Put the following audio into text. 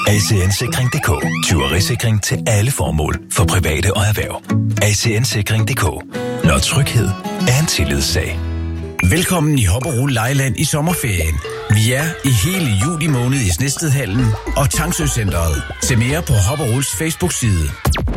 ACN-sikring.dk. Tyverisikring til alle formål for private og erhverv. ACN-sikring.dk. Når tryghed er en tillidssag. Velkommen i Hopperol Lejland i sommerferien. Vi er i hele juli måned i Snestedhallen og Tangsø Centeret. Se mere på Hopperols Facebook-side.